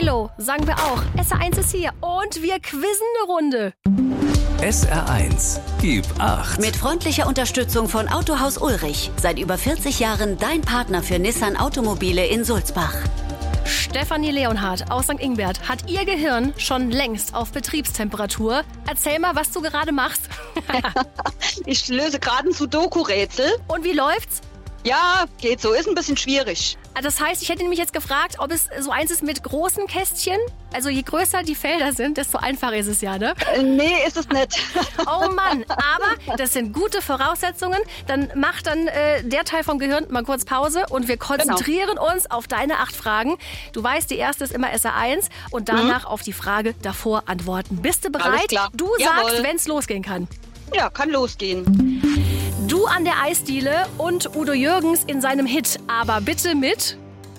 Milo sagen wir auch. SR1 ist hier und wir quizzen eine Runde. SR1, gib 8. Mit freundlicher Unterstützung von Autohaus Ulrich. Seit über 40 Jahren dein Partner für Nissan Automobile in Sulzbach. Stefanie Leonhardt aus St. Ingbert hat ihr Gehirn schon längst auf Betriebstemperatur. Erzähl mal, was du gerade machst. Ich löse gerade ein Sudoku-Rätsel. Und wie läuft's? Ja, geht so. Ist ein bisschen schwierig. Das heißt, ich hätte mich jetzt gefragt, ob es so eins ist mit großen Kästchen. Also je größer die Felder sind, desto einfacher ist es ja, ne? Nee, ist es nicht. Oh Mann, aber das sind gute Voraussetzungen. Dann macht der Teil vom Gehirn mal kurz Pause und wir konzentrieren uns auf deine 8 Fragen. Du weißt, die erste ist immer SR1 und danach auf die Frage davor antworten. Bist du bereit? Alles klar. Du Jawohl. sagst, wenn es losgehen kann. Ja, kann losgehen. Du an der Eisdiele und Udo Jürgens in seinem Hit, aber bitte mit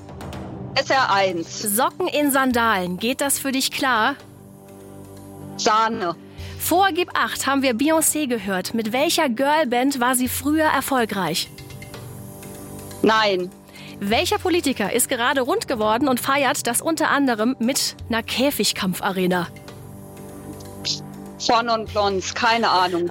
SR1. Socken in Sandalen. Geht das für dich klar? Sahne. Vor Gib 8 haben wir Beyoncé gehört. Mit welcher Girlband war sie früher erfolgreich? Nein. Welcher Politiker ist gerade rund geworden und feiert das unter anderem mit einer Käfigkampfarena? Von und Blons, keine Ahnung.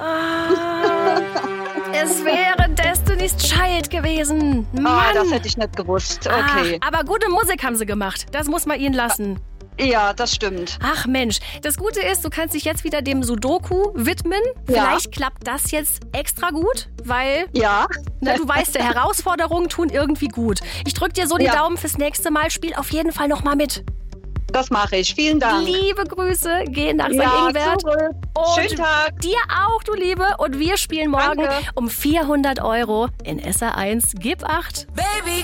Es wäre Destiny's Child gewesen. Mann. Das hätte ich nicht gewusst. Okay. Aber gute Musik haben sie gemacht. Das muss man ihnen lassen. Ja, das stimmt. Ach Mensch, das Gute ist, du kannst dich jetzt wieder dem Sudoku widmen. Ja. Vielleicht klappt das jetzt extra gut, weil Ja. du weißt, Herausforderungen tun irgendwie gut. Ich drück dir so die Ja. Daumen fürs nächste Mal. Spiel auf jeden Fall noch mal mit. Das mache ich. Vielen Dank. Liebe Grüße gehen nach St. Ja, Ingbert. zurück. Und Schönen Tag. dir auch, du Liebe. Und wir spielen morgen Danke. um 400 € in SR1 Gib 8. Baby.